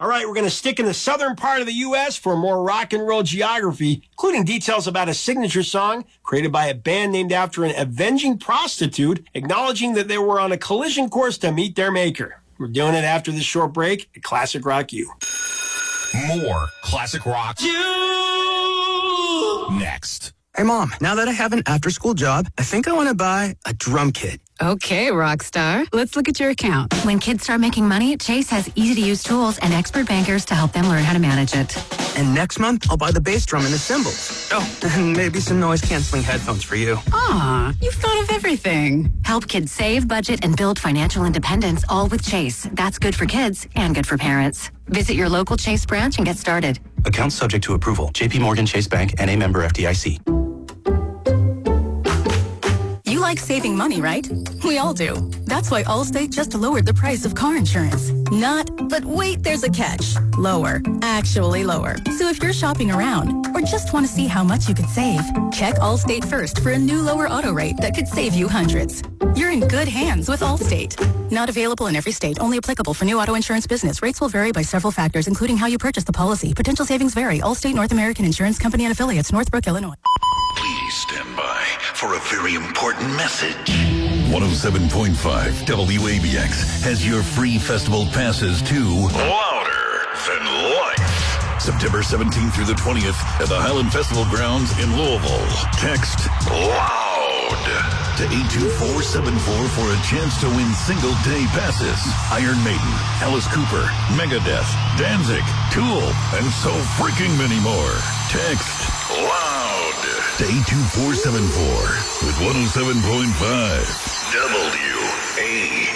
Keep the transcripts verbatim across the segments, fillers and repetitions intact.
All right, we're going to stick in the southern part of the U S for more rock and roll geography, including details about a signature song created by a band named after an avenging prostitute, acknowledging that they were on a collision course to meet their maker. We're doing it after this short break at Classic Rock U. More Classic Rock U next. Hey, Mom, now that I have an after-school job, I think I want to buy a drum kit. Okay, rock star. Let's look at your account. When kids start making money, Chase has easy-to-use tools and expert bankers to help them learn how to manage it. And next month, I'll buy the bass drum and the cymbals. Oh, and maybe some noise-canceling headphones for you. Aw, you've thought of everything. Help kids save, budget, and build financial independence, all with Chase. That's good for kids and good for parents. Visit your local Chase branch and get started. Account subject to approval. J P Morgan Chase Bank, N A member F D I C. You like saving money, right? We all do. That's why Allstate just lowered the price of car insurance. Not, but wait, there's a catch. Lower. Actually lower. So if you're shopping around or just want to see how much you could save, check Allstate first for a new lower auto rate that could save you hundreds. You're in good hands with Allstate. Not available in every state. Only applicable for new auto insurance business. Rates will vary by several factors, including how you purchase the policy. Potential savings vary. Allstate North American Insurance Company and Affiliates, Northbrook, Illinois. Please stand by for a very important message. one oh seven point five W A B X has your free festival passes to Louder Than Life. September seventeenth through the twentieth at the Highland Festival Grounds in Louisville. Text LOUD to eight two four seven four for a chance to win single-day passes. Iron Maiden, Alice Cooper, Megadeth, Danzig, Tool, and so freaking many more. Text LOUD to eight two four seven four with one oh seven point five W A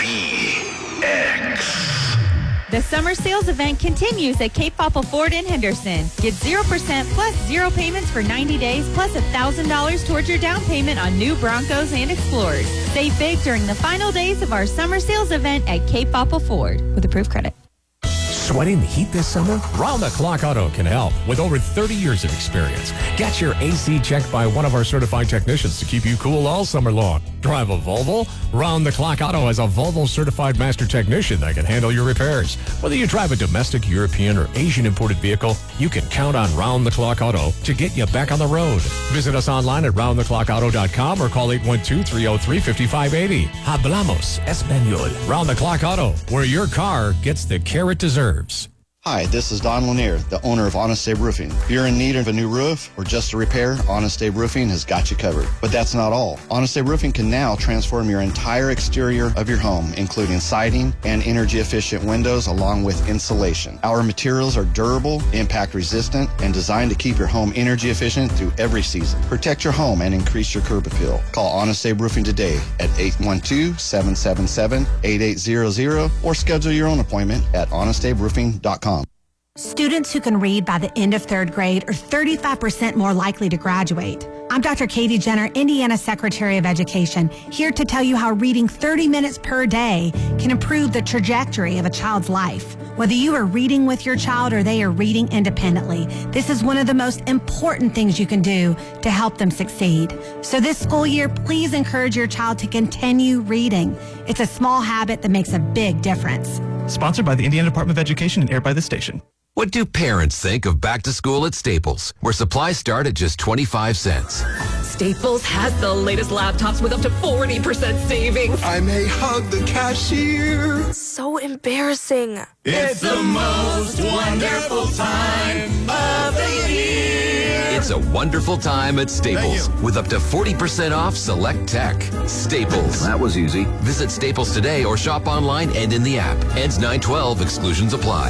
B X. The summer sales event continues at Cape Popple Ford in Henderson. Get zero percent plus zero payments for ninety days plus one thousand dollars towards your down payment on new Broncos and Explorers. Save big during the final days of our summer sales event at Cape Popple Ford with approved credit. Sweating the heat this summer? Round the Clock Auto can help with over thirty years of experience. Get your A C checked by one of our certified technicians to keep you cool all summer long. Drive a Volvo? Round the Clock Auto has a Volvo certified master technician that can handle your repairs. Whether you drive a domestic, European, or Asian imported vehicle, you can count on Round the Clock Auto to get you back on the road. Visit us online at round the clock auto dot com or call eight one two, three oh three, five five eight oh. Hablamos Español. Round the Clock Auto, where your car gets the care it deserves. Hi, this is Don Lanier, the owner of Honest Abe Roofing. If you're in need of a new roof or just a repair, Honest Abe Roofing has got you covered. But that's not all. Honest Abe Roofing can now transform your entire exterior of your home, including siding and energy-efficient windows along with insulation. Our materials are durable, impact-resistant, and designed to keep your home energy-efficient through every season. Protect your home and increase your curb appeal. Call Honest Abe Roofing today at eight one two, seven seven seven, eight eight zero zero or schedule your own appointment at honest abe roofing dot com. Students who can read by the end of third grade are thirty-five percent more likely to graduate. I'm Doctor Katie Jenner, Indiana Secretary of Education, here to tell you how reading thirty minutes per day can improve the trajectory of a child's life. Whether you are reading with your child or they are reading independently, this is one of the most important things you can do to help them succeed. So this school year, please encourage your child to continue reading. It's a small habit that makes a big difference. Sponsored by the Indiana Department of Education and aired by this station. What do parents think of back to school at Staples, where supplies start at just twenty-five cents? Staples has the latest laptops with up to forty percent savings. I may hug the cashier. So embarrassing. It's the most wonderful time of the year. It's a wonderful time at Staples with up to forty percent off select tech. Staples. That was easy. Visit Staples today or shop online and in the app. Ends nine twelve. Exclusions apply.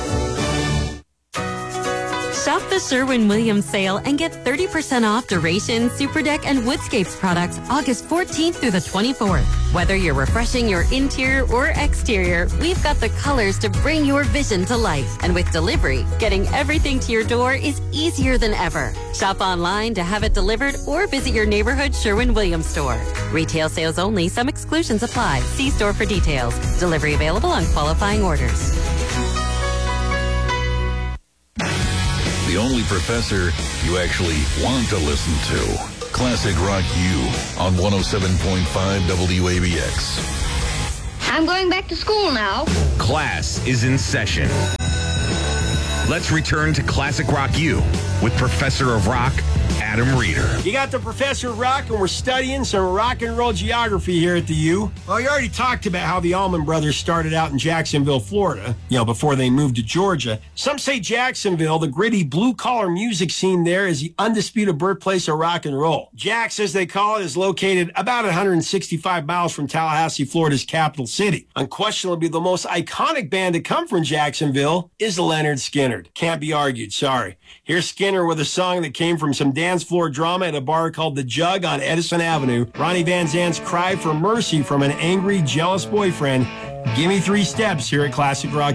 Shop the Sherwin-Williams sale and get thirty percent off Duration, Superdeck, and Woodscapes products August fourteenth through the twenty-fourth. Whether you're refreshing your interior or exterior, we've got the colors to bring your vision to life. And with delivery, getting everything to your door is easier than ever. Shop online to have it delivered or visit your neighborhood Sherwin-Williams store. Retail sales only. Some exclusions apply. See store for details. Delivery available on qualifying orders. The only professor you actually want to listen to. Classic Rock U on one oh seven point five W A B X. I'm going back to school now. Class is in session. let's return to Classic Rock U with Professor of Rock, Adam Reeder. You got the Professor of Rock, and we're studying some rock and roll geography here at the U. Well, you already talked about how the Allman Brothers started out in Jacksonville, Florida, you know, before they moved to Georgia. Some say Jacksonville, the gritty blue-collar music scene there, is the undisputed birthplace of rock and roll. Jax, as they call it, is located about one hundred sixty-five miles from Tallahassee, Florida's capital city. Unquestionably, the most iconic band to come from Jacksonville is Lynyrd Skynyrd. Can't be argued, sorry. Here's Skinner with a song that came from some dance floor drama at a bar called The Jug on Edison Avenue. Ronnie Van Zant's cry for mercy from an angry, jealous boyfriend. Gimme Three Steps here at Classic Rock